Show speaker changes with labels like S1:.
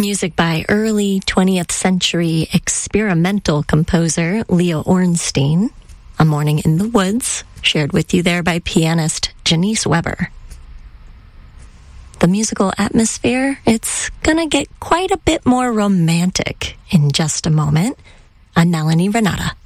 S1: Music by early 20th century experimental composer Leo Ornstein. A Morning in the Woods, shared with you there by pianist Janice Weber. The musical atmosphere, it's gonna get quite a bit more romantic in just a moment. I'm Melanie Renata.